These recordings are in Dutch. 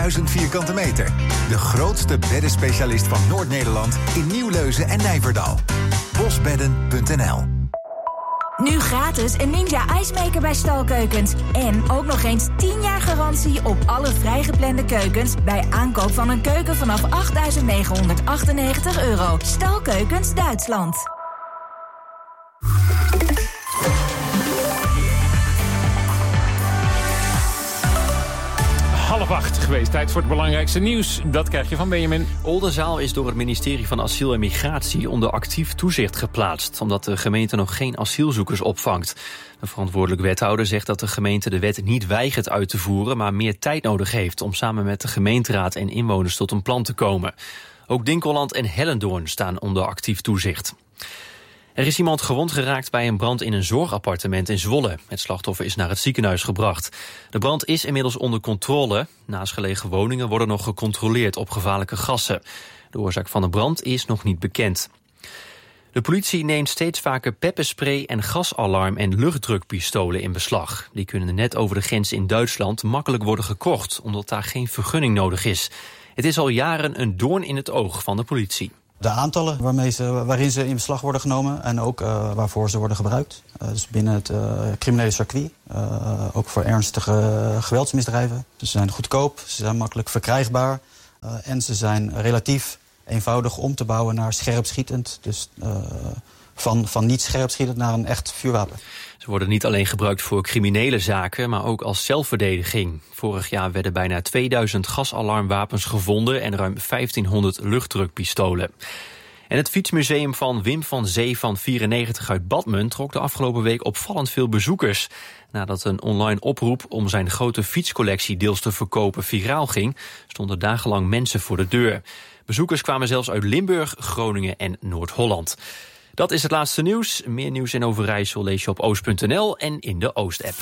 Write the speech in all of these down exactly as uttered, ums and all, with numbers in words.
duizend vierkante meter. De grootste beddenspecialist van Noord-Nederland in Nieuwleuzen en Nijverdal. bosbedden punt n l. Nu gratis een Ninja IceMaker bij Stalkeukens. En ook nog eens tien jaar garantie op alle vrijgeplande keukens bij aankoop van een keuken vanaf achtduizend negenhonderdachtennegentig euro. Stalkeukens Duitsland. Half acht geweest. Tijd voor het belangrijkste nieuws. Dat krijg je van Benjamin. Oldenzaal is door het ministerie van Asiel en Migratie onder actief toezicht geplaatst, omdat de gemeente nog geen asielzoekers opvangt. De verantwoordelijk wethouder zegt dat de gemeente de wet niet weigert uit te voeren, maar meer tijd nodig heeft om samen met de gemeenteraad en inwoners tot een plan te komen. Ook Dinkeland en Hellendoorn staan onder actief toezicht. Er is iemand gewond geraakt bij een brand in een zorgappartement in Zwolle. Het slachtoffer is naar het ziekenhuis gebracht. De brand is inmiddels onder controle. Naastgelegen woningen worden nog gecontroleerd op gevaarlijke gassen. De oorzaak van de brand is nog niet bekend. De politie neemt steeds vaker pepperspray en gasalarm en luchtdrukpistolen in beslag. Die kunnen net over de grens in Duitsland makkelijk worden gekocht, omdat daar geen vergunning nodig is. Het is al jaren een doorn in het oog van de politie. De aantallen waarmee ze, waarin ze in beslag worden genomen en ook uh, waarvoor ze worden gebruikt. Uh, dus binnen het uh, criminele circuit, uh, ook voor ernstige uh, geweldsmisdrijven. Ze zijn goedkoop, ze zijn makkelijk verkrijgbaar uh, en ze zijn relatief eenvoudig om te bouwen naar scherpschietend. Dus uh, van, van niet scherpschietend naar een echt vuurwapen. Ze worden niet alleen gebruikt voor criminele zaken, maar ook als zelfverdediging. Vorig jaar werden bijna tweeduizend gasalarmwapens gevonden en ruim vijftienhonderd luchtdrukpistolen. En het fietsmuseum van Wim van Zee van vierennegentig uit Badmen trok de afgelopen week opvallend veel bezoekers. Nadat een online oproep om zijn grote fietscollectie deels te verkopen viraal ging, stonden dagenlang mensen voor de deur. Bezoekers kwamen zelfs uit Limburg, Groningen en Noord-Holland. Dat is het laatste nieuws. Meer nieuws in Overijssel lees je op oost punt n l en in de Oost-app.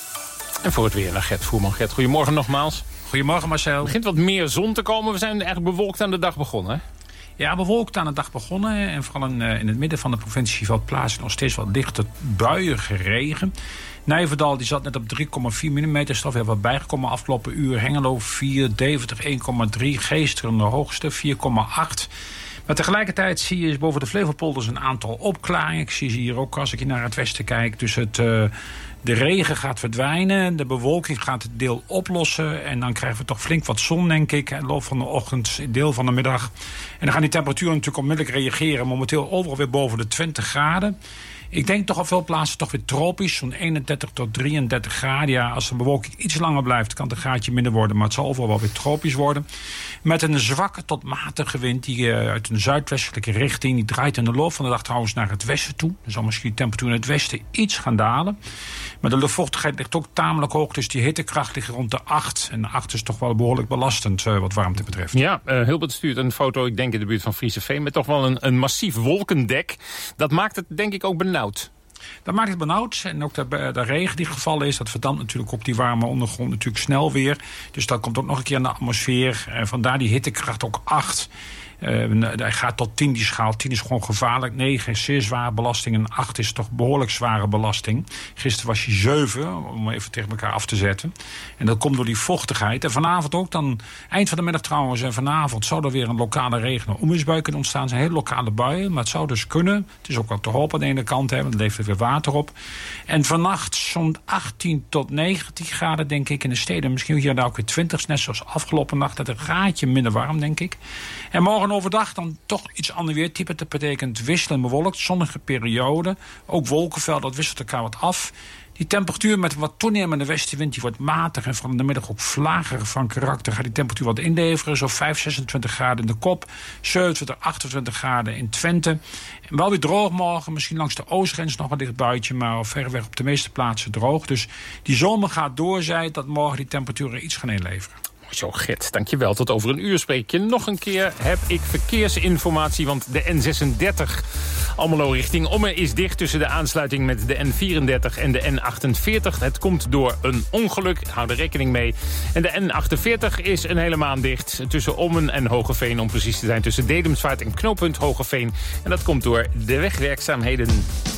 En voor het weer naar Gert Voerman. Gert, goedemorgen nogmaals. Goedemorgen Marcel. Er begint wat meer zon te komen. We zijn eigenlijk bewolkt aan de dag begonnen, hè? Ja, bewolkt aan de dag begonnen. En vooral in, uh, in het midden van de provincie valt plaatsen nog steeds wat lichte buiige regen. Nijverdal die zat net op drie komma vier millimeter. Stof heeft wat bijgekomen afgelopen uur. Hengelo vier, Deventer één komma drie, Geesteren de hoogste vier komma acht. Maar tegelijkertijd zie je boven de Flevopolders een aantal opklaringen. Ik zie ze hier ook als ik hier naar het westen kijk. Dus het, uh, de regen gaat verdwijnen, de bewolking gaat het deel oplossen. En dan krijgen we toch flink wat zon, denk ik. In de loop van de ochtend, deel van de middag. En dan gaan die temperaturen natuurlijk onmiddellijk reageren. Momenteel overal weer boven de twintig graden. Ik denk toch op veel plaatsen toch weer tropisch. Zo'n eenendertig tot drieëndertig graden. Ja, als de bewolking iets langer blijft, kan het een graadje minder worden. Maar het zal overal wel weer tropisch worden. Met een zwakke tot matige wind die uh, uit een zuidwestelijke richting. Die draait in de loop van de dag trouwens naar het westen toe. Dan zal misschien de temperatuur in het westen iets gaan dalen. Maar de luchtvochtigheid ligt ook tamelijk hoog. Dus die hittekracht ligt rond de acht. En de acht is toch wel behoorlijk belastend uh, wat warmte betreft. Ja, uh, Hilbert stuurt een foto, ik denk in de buurt van Frieseveen, met toch wel een, een massief wolkendek. Dat maakt het denk ik ook benauwd. Dat maakt het benauwd. En ook de, de regen die gevallen is, dat verdampt natuurlijk op die warme ondergrond natuurlijk snel weer. Dus dat komt ook nog een keer in de atmosfeer. En vandaar die hittekracht ook acht. Uh, hij gaat tot tien, die schaal. tien is gewoon gevaarlijk. negen is zeer zware belasting. En acht is toch behoorlijk zware belasting. Gisteren was hij zeven, om even tegen elkaar af te zetten. En dat komt door die vochtigheid. En vanavond ook dan, eind van de middag trouwens en vanavond, zou er weer een lokale regen- en onweersbui kunnen ontstaan. Het zijn hele lokale buien, maar het zou dus kunnen. Het is ook wel te hopen aan de ene kant, hè, want het levert weer water op. En vannacht zo'n achttien tot negentien graden, denk ik, in de steden. Misschien hier en daar ook weer twintig, net zoals afgelopen nacht. Dat een graadje minder warm, denk ik. En morgen overdag dan toch iets ander weertype. Dat betekent wisselend bewolkt, zonnige periode. Ook wolkenveld, dat wisselt elkaar wat af. Die temperatuur met wat toenemende westenwind, die wordt matig en van in de middag ook vlager van karakter. Gaat die temperatuur wat inleveren, zo vijf, zesentwintig graden in de Kop, zevenentwintig, achtentwintig graden in Twente. En wel weer droog morgen, misschien langs de oostgrens nog een licht buitje, maar verreweg op de meeste plaatsen droog. Dus die zomer gaat door, zei dat morgen die temperaturen iets gaan inleveren. Zo, Gert, dankjewel. Tot over een uur spreek je nog een keer. Heb ik verkeersinformatie, want de N zesendertig Almelo richting Ommen is dicht tussen de aansluiting met de N vierendertig en de N achtenveertig. Het komt door een ongeluk, hou er rekening mee. En de N achtenveertig is een hele maand dicht tussen Ommen en Hogeveen, om precies te zijn tussen Dedemsvaart en knooppunt Hogeveen. En dat komt door de wegwerkzaamheden.